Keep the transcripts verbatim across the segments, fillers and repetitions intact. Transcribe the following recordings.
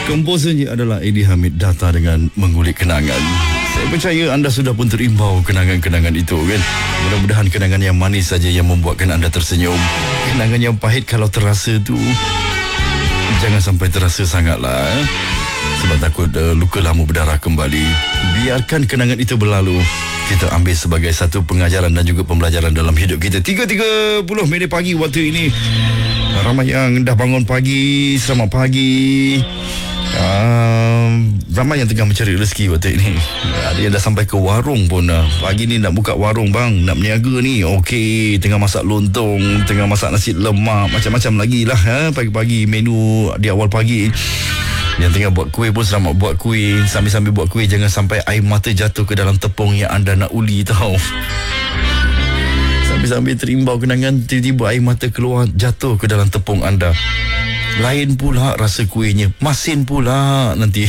Komposernya adalah Eddie Hamid, Data dengan Mengulik Kenangan. Saya percaya anda sudah pun terimbau kenangan-kenangan itu kan. Mudah-mudahan kenangan yang manis saja yang membuatkan anda tersenyum. Kenangan yang pahit kalau terasa tu jangan sampai terasa sangatlah eh? Sebab takut uh, luka lama berdarah kembali. Biarkan kenangan itu berlalu. Kita ambil sebagai satu pengajaran dan juga pembelajaran dalam hidup kita. tiga tiga puluh minit pagi waktu ini. Ramai yang dah bangun pagi. Selamat pagi. Um, ramai yang tengah mencari rezeki waktu ini. Ada yang dah sampai ke warung pun dah. Pagi ni nak buka warung bang, nak berniaga ni. Okey, tengah masak lontong, tengah masak nasi lemak, macam-macam lagi lah ha? Pagi-pagi menu di awal pagi. Yang tengah buat kuih pun selamat buat kuih. Sambil-sambil buat kuih, jangan sampai air mata jatuh ke dalam tepung yang anda nak uli tau. Sambil-sambil terimbau kenangan, tiba-tiba air mata keluar jatuh ke dalam tepung anda. Lain pula rasa kuihnya, masin pula nanti.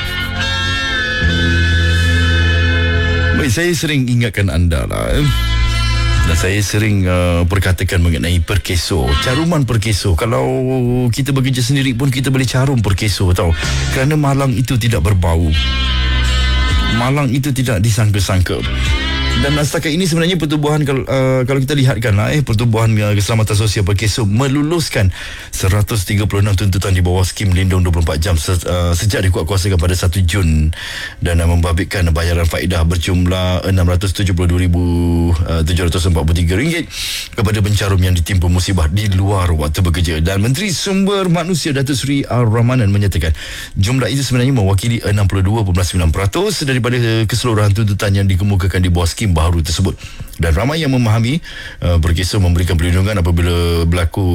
Baik, saya sering ingatkan anda lah eh. Dan saya sering uh, perkatakan mengenai perkeso, caruman perkeso. Kalau kita bekerja sendiri pun kita boleh carum perkeso tau. Kerana malang itu tidak berbau, malang itu tidak disangka-sangka. Dan setakat ini sebenarnya pertubuhan kalau, uh, kalau kita lihatkan lah, eh, pertubuhan uh, keselamatan sosial Perkeso meluluskan seratus tiga puluh enam tuntutan di bawah skim lindung dua puluh empat jam se, uh, sejak dikuatkuasakan pada satu Jun dan uh, membabitkan bayaran faedah berjumlah enam ratus tujuh puluh dua ribu tujuh ratus empat puluh tiga ringgit kepada pencarum yang ditimpa musibah di luar waktu bekerja. Dan Menteri Sumber Manusia Datuk Seri Ar-Rahmanan menyatakan jumlah itu sebenarnya mewakili enam puluh dua perpuluhan sembilan peratus daripada keseluruhan tuntutan yang dikemukakan di bawah skim baru tersebut. Dan ramai yang memahami uh, Perkeso memberikan perlindungan apabila berlaku